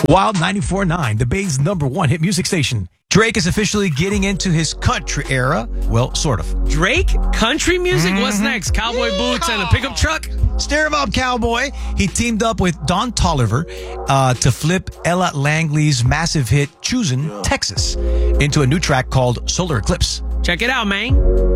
Wild 94.9, the Bay's #1 hit music station. Drake is officially getting into his country era. Well, sort of. Drake? Country music? What's next? Cowboy boots and a pickup truck? Stir 'em up, cowboy. He teamed up with Don Toliver to flip Ella Langley's massive hit Choosin', Texas into a new track called Solar Eclipse. Check it out, man.